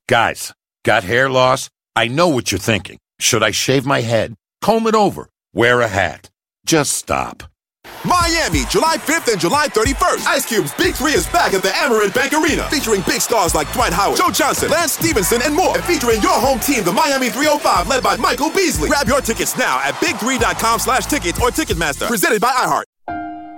Guys, got hair loss? I know what you're thinking. Should I shave my head? Comb it over? Wear a hat? Just stop. Miami, July 5th and July 31st. Ice Cube's Big 3 is back at the Amerant Bank Arena, featuring big stars like Dwight Howard, Joe Johnson, Lance Stevenson, and more. And featuring your home team, the Miami 305, led by Michael Beasley. Grab your tickets now at big3.com/tickets or Ticketmaster. Presented by iHeart.